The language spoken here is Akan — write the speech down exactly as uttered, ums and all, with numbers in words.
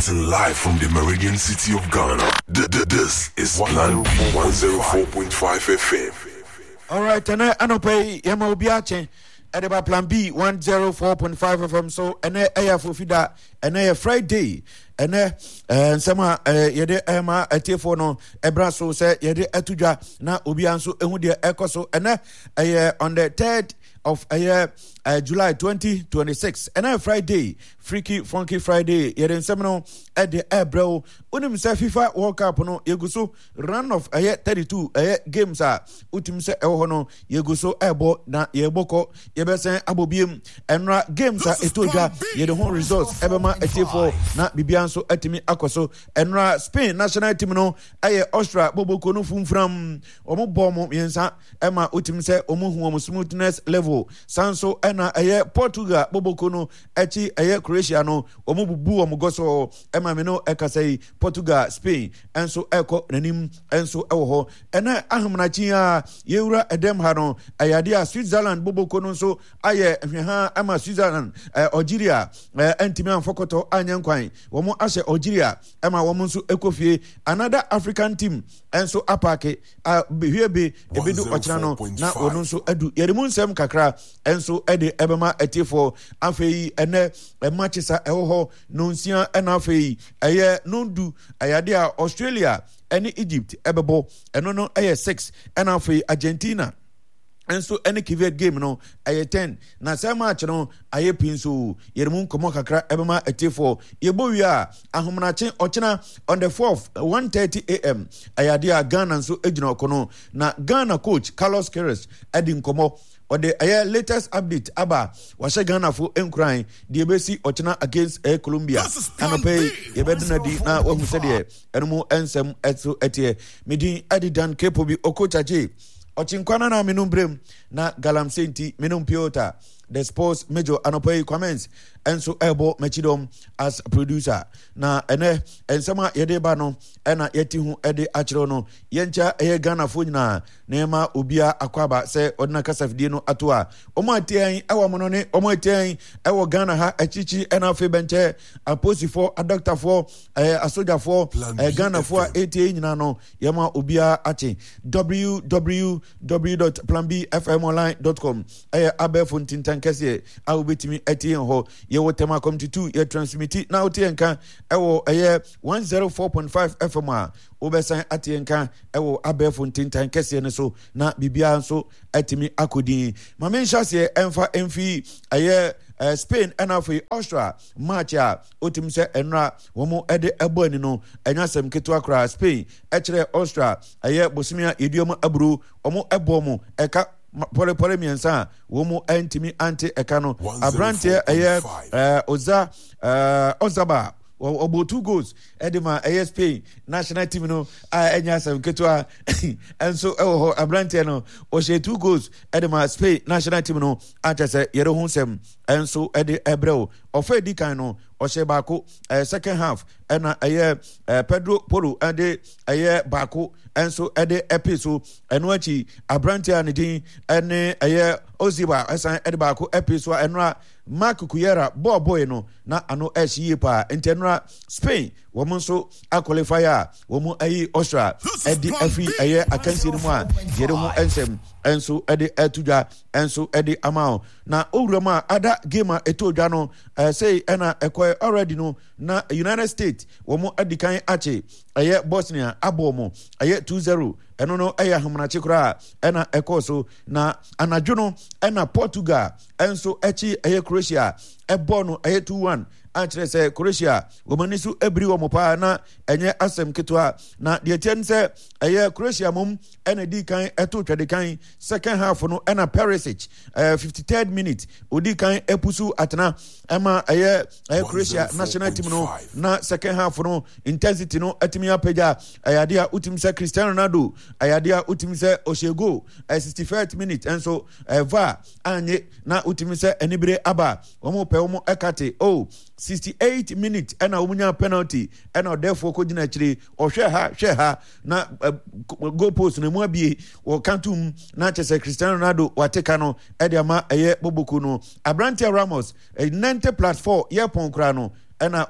Broadcasting live from the Meridian City of Ghana. D- d- this is Plan B one oh four point five F M. All right, and I know pay Yama Obiache at about Plan B one oh four point five F M. So, and I have Fida, and I Friday, and I and some uh Yede Emma a telephone, a brasso say Yede Etuja, na Obianso, and Udia Ecoso, and I on the third of a year, uh, July twenty twenty-six, and a Friday, Freaky Funky Friday, Yeden Seminole at the air bro. Unim say FIFA World Cup no Yeguso run of a year thirty-two a year games are Utim say Ehono Yeguso Ebo na Yeboko Yebesen Abobim and ra games are Etoja Yede home results Ebema Etifo na Bibianso Etimi Akoso and ra Spain national team no aye Austria Boboko no fum from Omo Bomo Yensa Emma Utim say Omo smoothness level Sanso ena aye Portugal Boboko no Echi aye Croatia no Omo bubu omo goso Emma Mino Ekasei Portugal, Spain, and so echo nanim and so eho. And I ahmanachi yeura edem hano ayadia Switzerland bobo kono so aye ha ama Switzerland Algeria entimian fokoto anyankwan womo ashe Algeria ema womo so ekofie another African team and so apake behwebe ebedu ochina no na wono so adu yerimu nsem kakra and so ede ebema etifo afei ene matchesa eho no nsia ena afei eye nondu ayade Australia and Egypt ebebo eno no aye six and afei Argentina and so any kivet game no aye ten na say match no aye pin so yeremu komo kakra ebema etifo yebo wi a ahomnache ochina on the fourth one thirty a m ayade Ghana so ejina okono na Ghana coach Carlos Queiroz edin komo or the uh, latest update aba washe Ghana for enkran the ebesi ochina against uh, Colombia and pay yebeduna di na wo hu se de enmo ensem eto etie medin adidan kepobi okochaje ochinkwana na menumbrem na galamsenti menum piota the sports major anopai comments and so ebo mechidom as producer na ene ensema yede ba no ena yeti hu ede achiro no yencha eye Ghana fo nyina nema obia akwaba se odina kasafdie no atoa omo atian ewo mono ne omo atian ewo Ghana ha achichi ena fe benche aposi for a doctor for eh asoja for eh Ghana for eighty nyina no yema obia achi w w w dot plan b f m online dot com eh abefo ntintan kese a obetimi atien ho ye wotema community two ye transmit na otienka ewo eye one oh four point five F M a obesan atienka ewo abefo ntintan kese ne so na bibia so atimi akodi ma mensha se emfa emfi eye Uh, Spain and afei Austria match a otim se enra womo ede eboni no enya sem keto akra Spain echere Austria aye bosumia idiom abru omo ebomo eka pole pole miensa womo entimi anti eka no abrante aye uh, oza uh, ozaba obo two goals edema A S P national team no enya sem keto and so oh abrante no o she two goals edema Spain national team no achese yere hu sem and so ede ebreo ofa di kan no o she bako second half ena aye Pedro Poro ade aye bako and so ede episode eno achi abrante anidin ene aye Oziba esan ede bako episode enra Mark Kuyera bo boy no na ano ehie pa entenra Spain wo monso a qualifier wo mo ayi Austria edi afi aye akansi no a yere ho ensem enso edi etuja enso edi amao na owurama ada game etodwa no say ena ekoi already no na United States wo mo adikan ache aye Bosnia abomo aye two zero eno no aye ahomnache kura ena ekoso na anadwo no ena Portugal enso echi aye Croatia ebo no aye two one actually say Croatia womanisu ebri wo mopa na enye asem ketwa na de tien say aye Croatia mum ena di kan eto twede kan second half no ena Perisic uh, fifty-third minute odi kan epusu atena ema aye aye Croatia national team no na second half no intensity no atimi apeja ayadia utim say Cristiano Ronaldo ayadia utim say Oshego uh, sixty-first minute and so uh, va anye na utim say enibre aba omo pe omo ekate oh sixty-eight minutes and a woman penalty and a therefore could naturally or share her share her na uh, go post no more be or cantum not as a Cristiano Ronaldo or Tecano Ediama a ye Bobokuno Abrantia Ramos a ninety plus four year pon crano and a